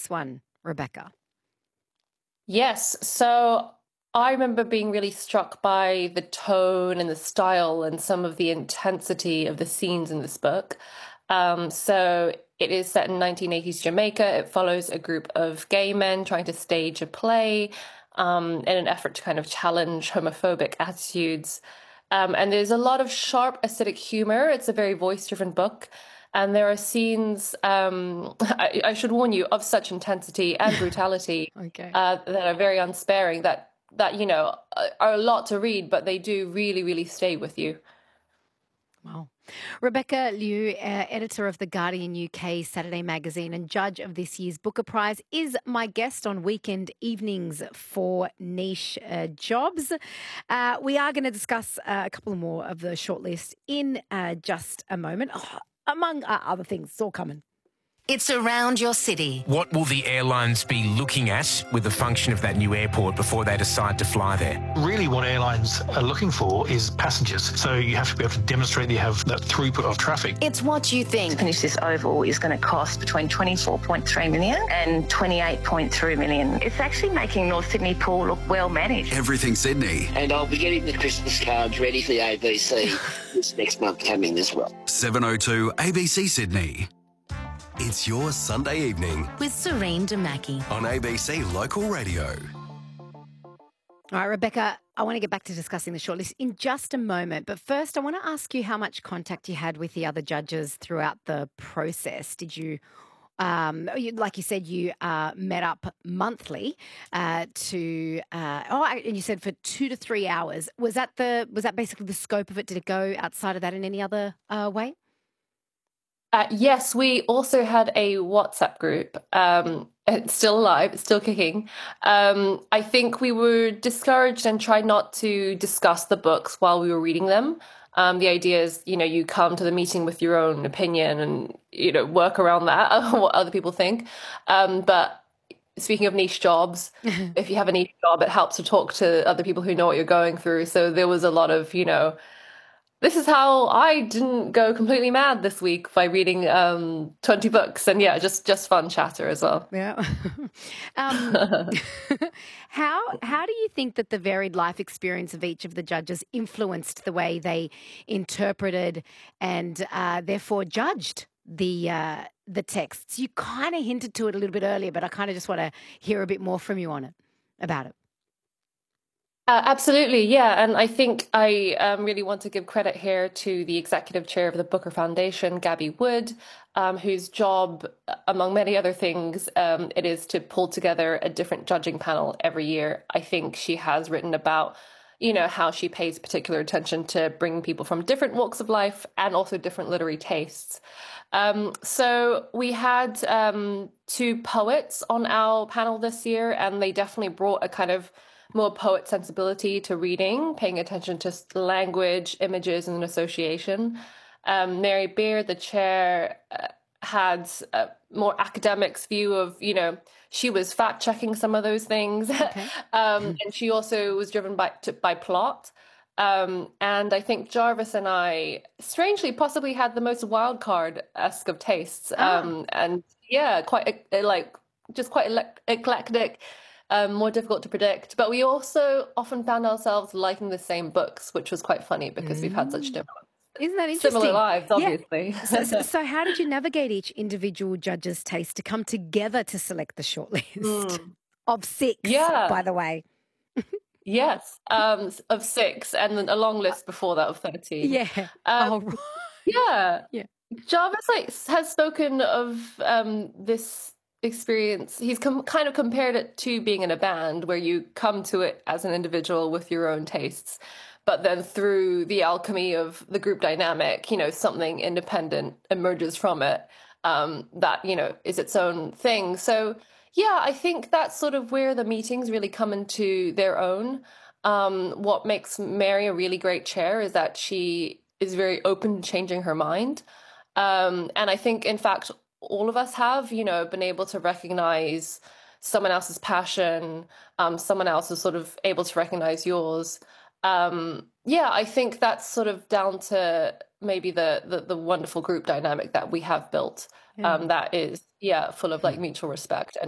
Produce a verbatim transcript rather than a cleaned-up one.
this one, Rebecca? Yes. So I remember being really struck by the tone and the style and some of the intensity of the scenes in this book. Um, so it is set in nineteen eighties Jamaica. It follows a group of gay men trying to stage a play um, in an effort to kind of challenge homophobic attitudes. Um, and there's a lot of sharp acidic humor. It's a very voice-driven book. And there are scenes, um, I, I should warn you, of such intensity and brutality Okay. uh, that are very unsparing, that, that, you know, are a lot to read, but they do really, really stay with you. Wow. Rebecca Liu, uh, editor of The Guardian U K Saturday magazine and judge of this year's Booker Prize, is my guest on weekend evenings for Niche uh, Jobs. Uh, we are going to discuss uh, a couple more of the shortlist in uh, just a moment, oh, among uh, other things. It's all coming. It's around your city. What will the airlines be looking at with the function of that new airport before they decide to fly there? Really what airlines are looking for is passengers. So you have to be able to demonstrate that you have that throughput of traffic. It's what you think. Finish this oval is going to cost between twenty-four point three million and twenty-eight point three million. It's actually making North Sydney Pool look well managed. Everything Sydney. And I'll be getting the Christmas cards ready for the A B C this next month coming as well. seven oh two A B C Sydney. It's your Sunday evening With Serene Damaki. on A B C Local Radio. All right, Rebecca, I want to get back to discussing the shortlist in just a moment. But first, I want to ask you how much contact you had with the other judges throughout the process. Did you, um, you like you said, you uh, met up monthly uh, to, uh, oh, and you said for two to three hours. Was that the was that basically the scope of it? Did it go outside of that in any other uh, way? Uh, yes, we also had a WhatsApp group. Um, it's still alive, it's still kicking. Um, I think we were discouraged and tried not to discuss the books while we were reading them. Um, the idea is, you know, you come to the meeting with your own opinion and, you know, work around that, what other people think. Um, but speaking of niche jobs, if you have a niche job, it helps to talk to other people who know what you're going through. So there was a lot of, you know, this is how I didn't go completely mad this week by reading um, twenty books. And yeah, just just fun chatter as well. Yeah. um, how how do you think that the varied life experience of each of the judges influenced the way they interpreted and uh, therefore judged the uh, the texts? You kind of hinted to it a little bit earlier, but I kind of just want to hear a bit more from you on it, about it. Uh, absolutely, yeah. And I think I um, really want to give credit here to the executive chair of the Booker Foundation, Gabby Wood, um, whose job, among many other things, um, it is to pull together a different judging panel every year. I think she has written about, you know, how she pays particular attention to bringing people from different walks of life and also different literary tastes. Um, so we had um, two poets on our panel this year, and they definitely brought a kind of more poet sensibility to reading, paying attention to language, images, and association. Um, Mary Beard, the chair, uh, had a more academics view of, you know, she was fact-checking some of those things. Okay. um, and she also was driven by to, by plot. Um, and I think Jarvis and I, strangely, possibly had the most wild card-esque of tastes. Oh. Um, and yeah, quite, like, just quite eclectic. Um, more difficult to predict. But we also often found ourselves liking the same books, which was quite funny because mm. we've had such different, Isn't that interesting? Similar lives, obviously. Yeah. So, so, so how did you navigate each individual judge's taste to come together to select the shortlist mm. of six, yeah. by the way? Yes, um, of six, and then a long list before that of thirteen. Yeah. Um, oh, right. Yeah. Yeah. Jarvis like, has spoken of um, this experience. He's com- kind of compared it to being in a band where you come to it as an individual with your own tastes, but then through the alchemy of the group dynamic, you know, something independent emerges from it um, that, you know, is its own thing. So, yeah, I think that's sort of where the meetings really come into their own. Um, what makes Mary a really great chair is that she is very open to changing her mind. Um, and I think, in fact, all of us have, you know, been able to recognize someone else's passion, um, someone else is sort of able to recognize yours. Um, yeah, I think that's sort of down to maybe the the, the wonderful group dynamic that we have built, um, that is, yeah, full of like mutual respect and